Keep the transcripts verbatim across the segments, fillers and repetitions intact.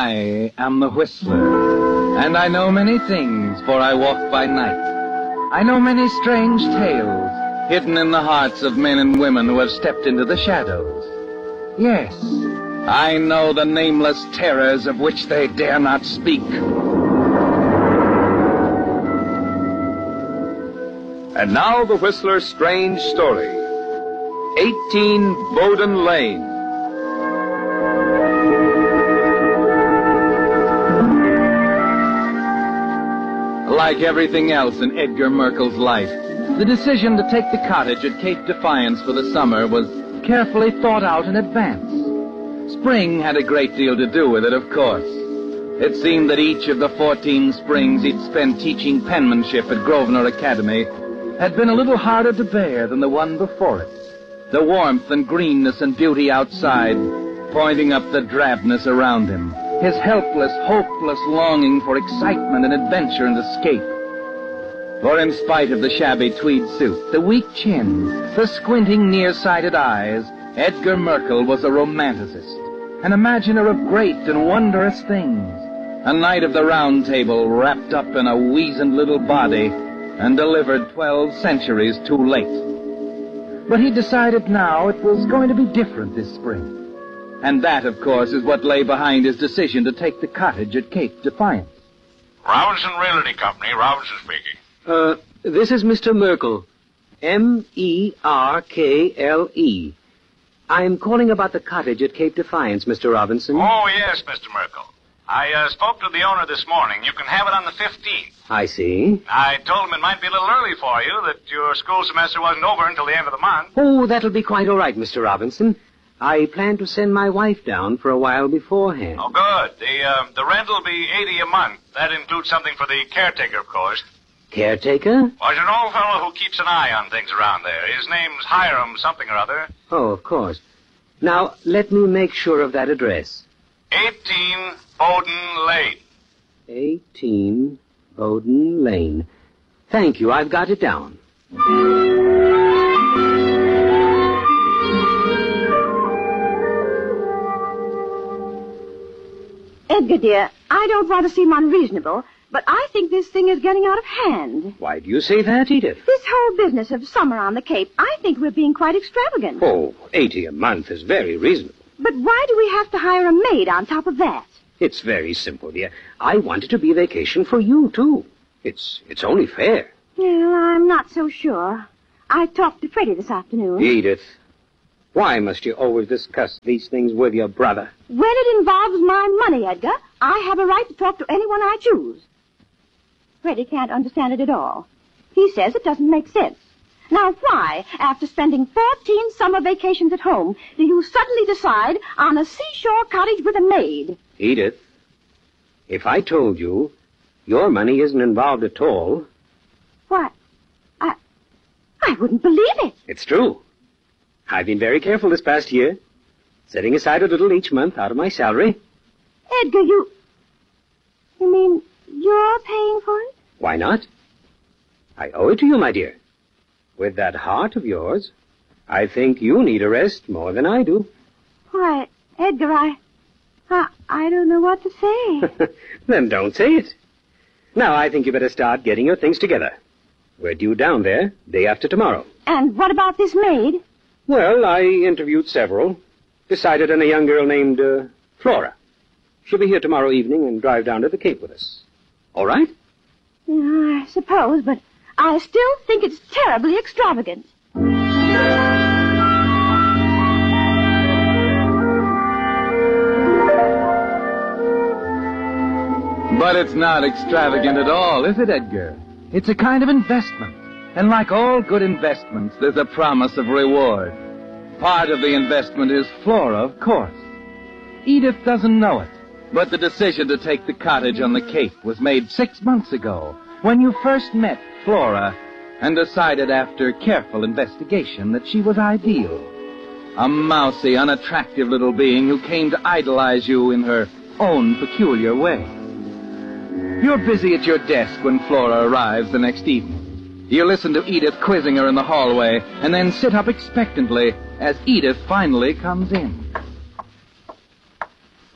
I am the Whistler, and I know many things, for I walk by night. I know many strange tales, hidden in the hearts of men and women who have stepped into the shadows. Yes, I know the nameless terrors of which they dare not speak. And now the Whistler's strange story. eighteen Bowden Lane. Like everything else in Edgar Merkel's life, the decision to take the cottage at Cape Defiance for the summer was carefully thought out in advance. Spring had a great deal to do with it, of course. It seemed that each of the fourteen springs he'd spent teaching penmanship at Grosvenor Academy had been a little harder to bear than the one before it. The warmth and greenness and beauty outside, pointing up the drabness around him. His helpless, hopeless longing for excitement and adventure and escape. For in spite of the shabby tweed suit, the weak chin, the squinting nearsighted eyes, Edgar Merkel was a romanticist, an imaginer of great and wondrous things, a knight of the Round Table wrapped up in a weazened little body and delivered twelve centuries too late. But he decided now it was going to be different this spring. And that, of course, is what lay behind his decision to take the cottage at Cape Defiance. Robinson Realty Company, Robinson speaking. Uh, this is Mister Merkel. M E R K L E. I'm calling about the cottage at Cape Defiance, Mister Robinson. Oh, yes, Mister Merkel. I uh, spoke to the owner this morning. You can have it on the fifteenth. I see. I told him it might be a little early for you, that your school semester wasn't over until the end of the month. Oh, that'll be quite all right, Mister Robinson. I plan to send my wife down for a while beforehand. Oh, good. The uh, the rent will be eighty a month. That includes something for the caretaker, of course. Caretaker? Well, there's an old fellow who keeps an eye on things around there. His name's Hiram something or other. Oh, of course. Now, let me make sure of that address. eighteen Bowden Lane. eighteen Bowden Lane. Thank you. I've got it down. Edgar, dear, I don't want to seem unreasonable, but I think this thing is getting out of hand. Why do you say that, Edith? This whole business of summer on the Cape, I think we're being quite extravagant. Oh, eighty a month is very reasonable. But why do we have to hire a maid on top of that? It's very simple, dear. I want it to be a vacation for you, too. It's it's only fair. Well, I'm not so sure. I talked to Freddie this afternoon. Edith, why must you always discuss these things with your brother? When it involves my money, Edgar, I have a right to talk to anyone I choose. Freddie can't understand it at all. He says it doesn't make sense. Now, why, after spending fourteen summer vacations at home, do you suddenly decide on a seashore cottage with a maid? Edith, if I told you your money isn't involved at all... What? I... I wouldn't believe it. It's true. I've been very careful this past year, setting aside a little each month out of my salary. Edgar, you... You mean you're paying for it? Why not? I owe it to you, my dear. With that heart of yours, I think you need a rest more than I do. Why, Edgar, I... I, I don't know what to say. Then don't say it. Now, I think you better start getting your things together. We're due down there day after tomorrow. And what about this maid? Well, I interviewed several. Decided on a young girl named uh, Flora. She'll be here tomorrow evening and drive down to the Cape with us. All right? Yeah, I suppose, but I still think it's terribly extravagant. But it's not extravagant at all, is it, Edgar? It's a kind of investment. And like all good investments, there's a promise of reward. Part of the investment is Flora, of course. Edith doesn't know it, but the decision to take the cottage on the Cape was made six months ago, when you first met Flora and decided after careful investigation that she was ideal. A mousy, unattractive little being who came to idolize you in her own peculiar way. You're busy at your desk when Flora arrives the next evening. You listen to Edith quizzing her in the hallway, and then sit up expectantly as Edith finally comes in.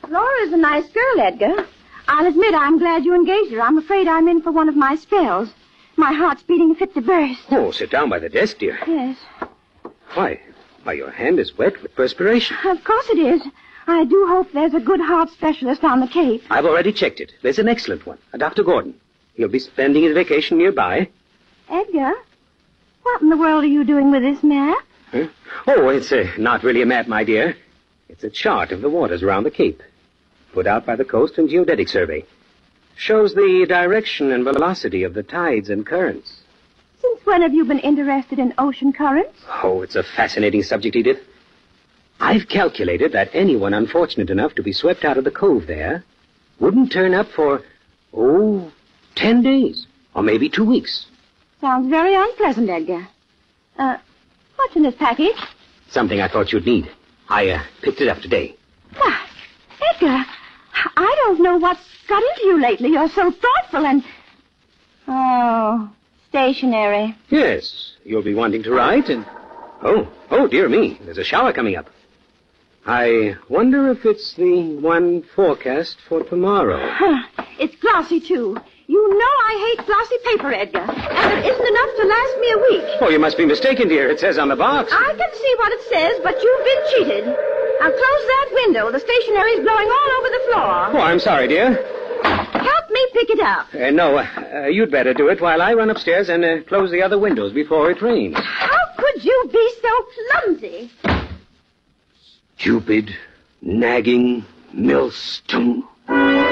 Laura's a nice girl, Edgar. I'll admit I'm glad you engaged her. I'm afraid I'm in for one of my spells. My heart's beating fit to burst. Oh, sit down by the desk, dear. Yes. Why? Why, your hand is wet with perspiration. Of course it is. I do hope there's a good heart specialist on the Cape. I've already checked it. There's an excellent one, a Doctor Gordon. He'll be spending his vacation nearby. Edgar, what in the world are you doing with this map? Huh? Oh, it's uh, not really a map, my dear. It's a chart of the waters around the Cape, put out by the Coast and Geodetic Survey. Shows the direction and velocity of the tides and currents. Since when have you been interested in ocean currents? Oh, it's a fascinating subject, Edith. I've calculated that anyone unfortunate enough to be swept out of the cove there wouldn't turn up for, oh, ten days, or maybe two weeks. Sounds very unpleasant, Edgar. Uh, what's in this package? Something I thought you'd need. I, uh, picked it up today. Why, Edgar, I don't know what's got into you lately. You're so thoughtful and... Oh, stationery. Yes, you'll be wanting to write and... Oh, oh, dear me, there's a shower coming up. I wonder if it's the one forecast for tomorrow. Huh. It's glossy, too. You know I hate glossy paper, Edgar. And it isn't enough to last me a week. Oh, you must be mistaken, dear. It says on the box. I can see what it says, but you've been cheated. Now close that window. The stationery's blowing all over the floor. Oh, I'm sorry, dear. Help me pick it up. Uh, no, uh, you'd better do it while I run upstairs and uh, close the other windows before it rains. How could you be so clumsy? Stupid, nagging millstone.